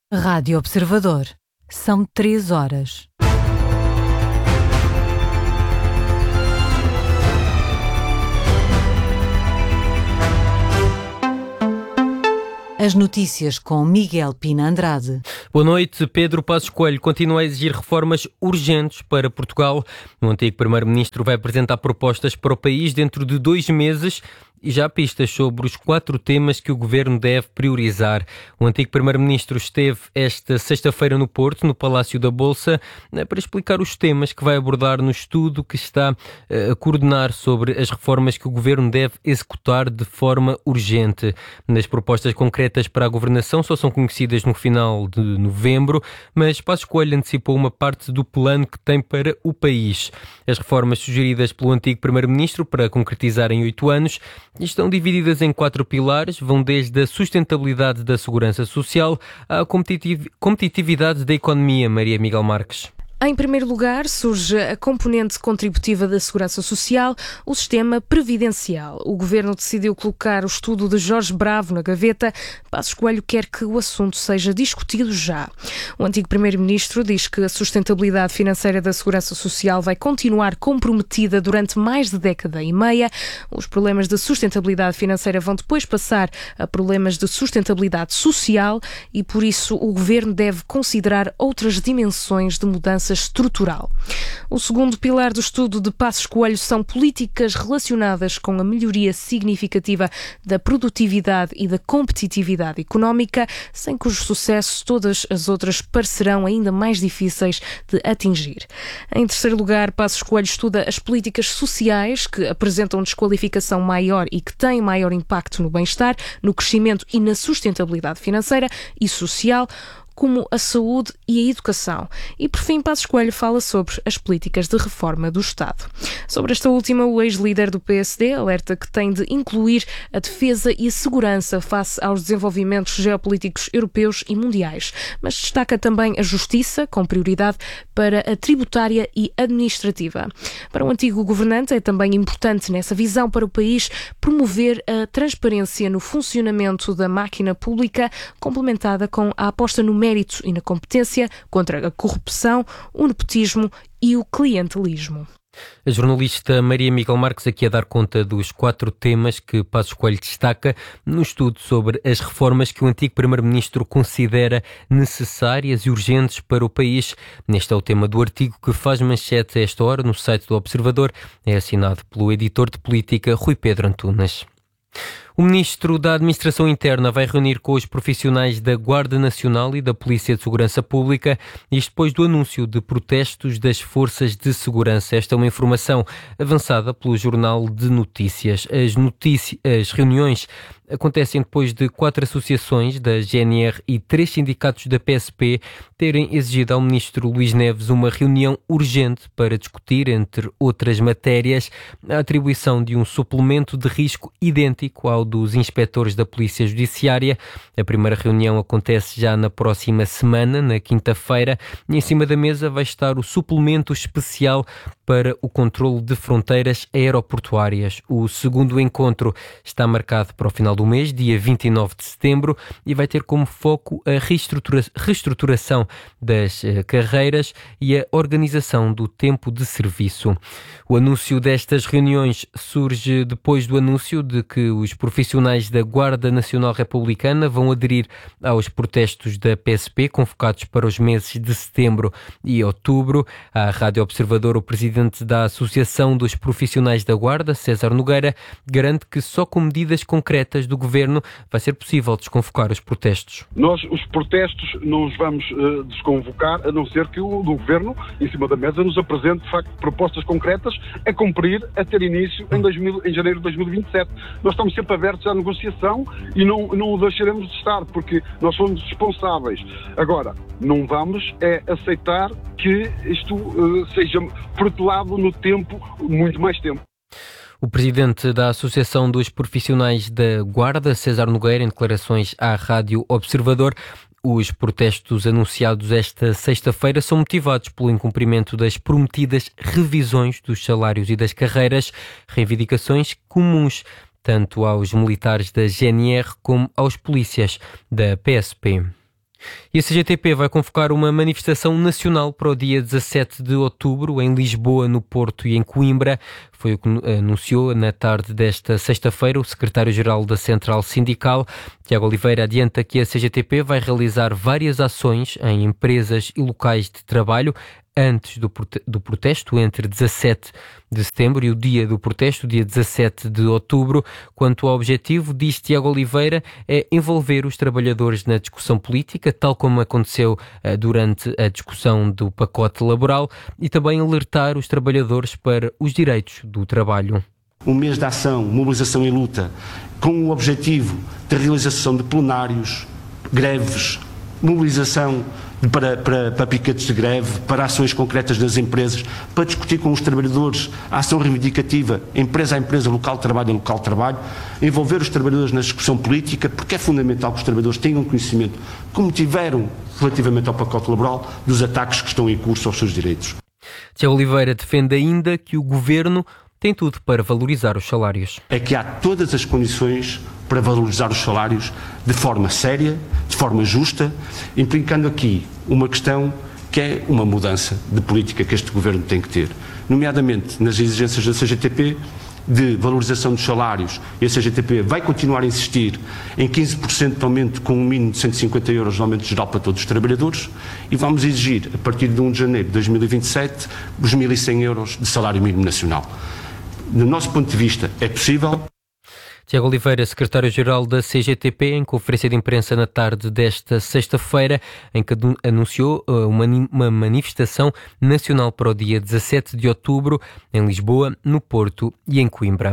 Rádio Observador. São 3 horas. As notícias com Miguel Pina Andrade. Boa noite. Pedro Passos Coelho continua a exigir reformas urgentes para Portugal. O antigo primeiro-ministro vai apresentar propostas para o país dentro de 2 meses e já há pistas sobre os 4 temas que o governo deve priorizar. O antigo primeiro-ministro esteve esta sexta-feira no Porto, no Palácio da Bolsa, para explicar os temas que vai abordar no estudo que está a coordenar sobre as reformas que o governo deve executar de forma urgente. As propostas concretas para a governação só são conhecidas no final de novembro, mas Passos Coelho antecipou uma parte do plano que tem para o país. As reformas sugeridas pelo antigo primeiro-ministro para concretizar em 8 anos estão divididas em 4 pilares, vão desde a sustentabilidade da segurança social à competitividade da economia. Maria Miguel Marques. Em primeiro lugar, surge a componente contributiva da Segurança Social, o sistema previdencial. O Governo decidiu colocar o estudo de Jorge Bravo na gaveta. Passos Coelho quer que o assunto seja discutido já. O antigo Primeiro-Ministro diz que a sustentabilidade financeira da Segurança Social vai continuar comprometida durante mais de década e meia. Os problemas de sustentabilidade financeira vão depois passar a problemas de sustentabilidade social e, por isso, o Governo deve considerar outras dimensões de mudança estrutural. O segundo pilar do estudo de Passos Coelho são políticas relacionadas com a melhoria significativa da produtividade e da competitividade económica, sem cujo sucesso todas as outras parecerão ainda mais difíceis de atingir. Em terceiro lugar, Passos Coelho estuda as políticas sociais que apresentam desqualificação maior e que têm maior impacto no bem-estar, no crescimento e na sustentabilidade financeira e social, como a saúde e a educação. E, por fim, Passos Coelho fala sobre as políticas de reforma do Estado. Sobre esta última, o ex-líder do PSD alerta que tem de incluir a defesa e a segurança face aos desenvolvimentos geopolíticos europeus e mundiais, mas destaca também a justiça, com prioridade para a tributária e administrativa. Para o antigo governante, é também importante, nessa visão para o país, promover a transparência no funcionamento da máquina pública, complementada com a aposta no mérito e na competência, contra a corrupção, o nepotismo e o clientelismo. A jornalista Maria Miguel Marques aqui a dar conta dos 4 temas que Passos Coelho destaca no estudo sobre as reformas que o antigo primeiro-ministro considera necessárias e urgentes para o país. Este é o tema do artigo que faz manchete a esta hora no site do Observador. É assinado pelo editor de política Rui Pedro Antunes. O Ministro da Administração Interna vai reunir com os profissionais da Guarda Nacional e da Polícia de Segurança Pública, isto depois do anúncio de protestos das forças de segurança. Esta é uma informação avançada pelo Jornal de Notícias. As reuniões acontecem depois de 4 associações da GNR e 3 sindicatos da PSP terem exigido ao Ministro Luís Neves uma reunião urgente para discutir, entre outras matérias, a atribuição de um suplemento de risco idêntico ao dos inspectores da Polícia Judiciária. A primeira reunião acontece já na próxima semana, na quinta-feira, e em cima da mesa vai estar o suplemento especial para o controlo de fronteiras aeroportuárias. O segundo encontro está marcado para o final do mês, dia 29 de setembro, e vai ter como foco a reestruturação das carreiras e a organização do tempo de serviço. O anúncio destas reuniões surge depois do anúncio de que os profissionais da Guarda Nacional Republicana vão aderir aos protestos da PSP, convocados para os meses de setembro e outubro. À Rádio Observador, o presidente da Associação dos Profissionais da Guarda, César Nogueira, garante que só com medidas concretas do Governo vai ser possível desconvocar os protestos. Nós, os protestos, não os vamos desconvocar, a não ser que o Governo, em cima da mesa, nos apresente, de facto, propostas concretas a cumprir, a ter início em janeiro de 2027. Nós estamos sempre abertos à negociação e não o deixaremos de estar, porque nós somos responsáveis. Agora, não vamos aceitar que isto seja protelado no tempo, muito mais tempo. O presidente da Associação dos Profissionais da Guarda, César Nogueira, em declarações à Rádio Observador. Os protestos anunciados esta sexta-feira são motivados pelo incumprimento das prometidas revisões dos salários e das carreiras, reivindicações comuns tanto aos militares da GNR como aos polícias da PSP. E a CGTP vai convocar uma manifestação nacional para o dia 17 de outubro, em Lisboa, no Porto e em Coimbra. Foi o que anunciou na tarde desta sexta-feira o secretário-geral da Central Sindical. Tiago Oliveira adianta que a CGTP vai realizar várias ações em empresas e locais de trabalho antes do protesto, entre 17 de setembro e o dia do protesto, dia 17 de outubro. Quanto ao objetivo, diz Tiago Oliveira, é envolver os trabalhadores na discussão política, tal como aconteceu durante a discussão do pacote laboral, e também alertar os trabalhadores para os direitos do trabalho. Um mês de ação, mobilização e luta, com o objetivo de realização de plenários, greves, mobilização para piquetes de greve, para ações concretas das empresas, para discutir com os trabalhadores a ação reivindicativa, empresa a empresa, local de trabalho a local de trabalho, envolver os trabalhadores na discussão política, porque é fundamental que os trabalhadores tenham conhecimento, como tiveram relativamente ao pacote laboral, dos ataques que estão em curso aos seus direitos. Tiago Oliveira defende ainda que o Governo tem tudo para valorizar os salários. É que há todas as condições para valorizar os salários de forma séria, de forma justa, implicando aqui uma questão que é uma mudança de política que este Governo tem que ter, nomeadamente nas exigências da CGTP de valorização dos salários. E a CGTP vai continuar a insistir em 15% de aumento com um mínimo de 150 euros de aumento geral para todos os trabalhadores, e vamos exigir, a partir de 1 de janeiro de 2027, os 1.100 euros de salário mínimo nacional. Do nosso ponto de vista, é possível. Tiago Oliveira, secretário-geral da CGTP, em conferência de imprensa na tarde desta sexta-feira, em que anunciou uma manifestação nacional para o dia 17 de outubro, em Lisboa, no Porto e em Coimbra.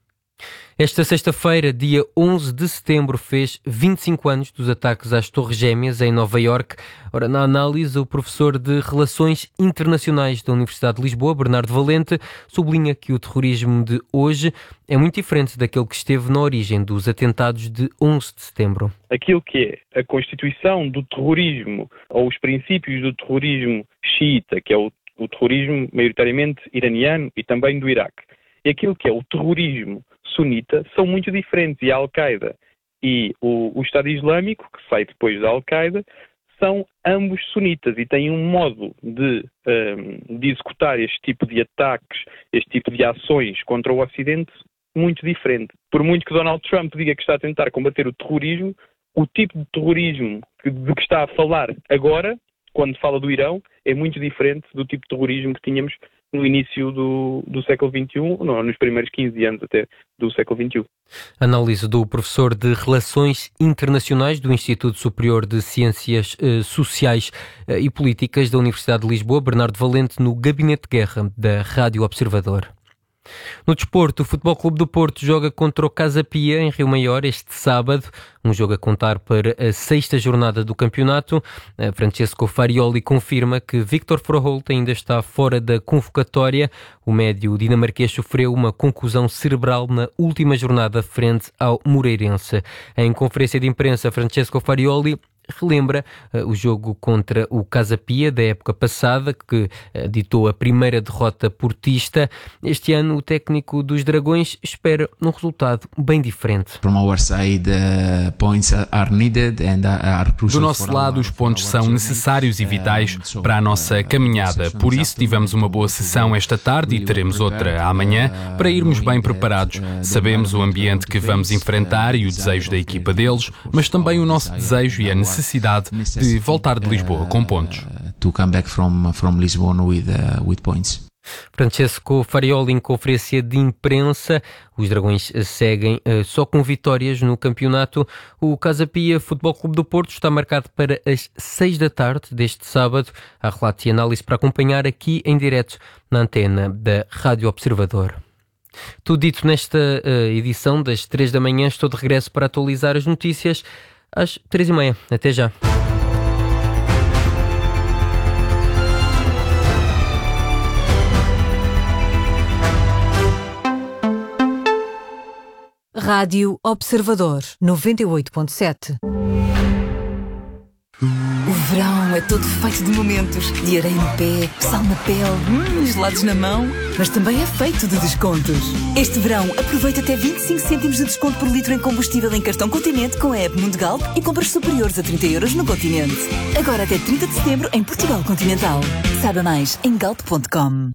Esta sexta-feira, dia 11 de setembro, fez 25 anos dos ataques às Torres Gêmeas em Nova Iorque. Ora, na análise, o professor de Relações Internacionais da Universidade de Lisboa, Bernardo Valente, sublinha que o terrorismo de hoje é muito diferente daquele que esteve na origem dos atentados de 11 de setembro. Aquilo que é a constituição do terrorismo, ou os princípios do terrorismo xiita, que é o terrorismo maioritariamente iraniano e também do Iraque, e aquilo que é o terrorismo sunita, são muito diferentes, e a Al-Qaeda e o Estado Islâmico, que sai depois da Al-Qaeda, são ambos sunitas e têm um modo de executar este tipo de ataques, este tipo de ações contra o Ocidente muito diferente. Por muito que Donald Trump diga que está a tentar combater o terrorismo, o tipo de terrorismo de que está a falar agora, quando fala do Irão, é muito diferente do tipo de terrorismo que tínhamos no início do século XXI, não, nos primeiros 15 anos até do século XXI. Análise do professor de Relações Internacionais do Instituto Superior de Ciências Sociais e Políticas da Universidade de Lisboa, Bernardo Valente, no Gabinete de Guerra da Rádio Observador. No desporto, o Futebol Clube do Porto joga contra o Casa Pia em Rio Maior este sábado, um jogo a contar para a 6ª jornada do campeonato. Francesco Farioli confirma que Victor Froholt ainda está fora da convocatória. O médio dinamarquês sofreu uma contusão cerebral na última jornada frente ao Moreirense. Em conferência de imprensa, Francesco Farioli relembra o jogo contra o Casa Pia da época passada, que ditou a primeira derrota portista. Este ano, o técnico dos Dragões espera um resultado bem diferente. Do nosso lado, os pontos são necessários e vitais para a nossa caminhada. Por isso, tivemos uma boa sessão esta tarde e teremos outra amanhã para irmos bem preparados. Sabemos o ambiente que vamos enfrentar e o desejo da equipa deles, mas também o nosso desejo e a necessidade de voltar de Lisboa com pontos. Francesco Farioli em conferência de imprensa. Os Dragões seguem só com vitórias no campeonato. O Casa Pia Futebol Clube do Porto está marcado para as 6 da tarde deste sábado. Há relato e análise para acompanhar aqui em direto na antena da Rádio Observador. Tudo dito nesta edição das 3 da manhã. Estou de regresso para atualizar as notícias às 3h30. Até já. Rádio Observador 98.7. verão é todo feito de momentos, de areia no pé, sal na pele, gelados na mão, mas também é feito de descontos. Este verão, aproveita até 25 cêntimos de desconto por litro em combustível em cartão Continente com a app Mundo Galp e compras superiores a 30 € no Continente. Agora até 30 de setembro em Portugal Continental. Saiba mais em galp.com.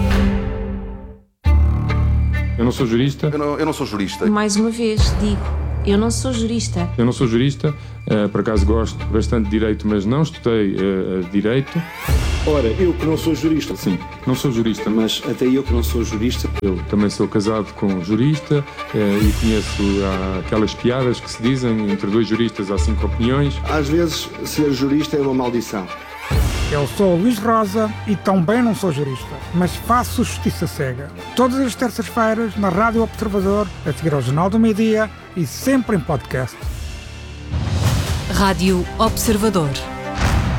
Eu não sou jurista. Eu não sou jurista. Mais uma vez, digo, eu não sou jurista. Eu não sou jurista, por acaso gosto bastante de Direito, mas não estudei Direito. Ora, eu que não sou jurista. Sim, não sou jurista. Mas até eu que não sou jurista. Eu também sou casado com um jurista e conheço aquelas piadas que se dizem, entre dois juristas há 5 opiniões. Às vezes, ser jurista é uma maldição. Eu sou Luís Rosa e também não sou jurista, mas faço justiça cega. Todas as terças-feiras na Rádio Observador, a seguir ao Jornal do Meio-Dia e sempre em podcast. Rádio Observador.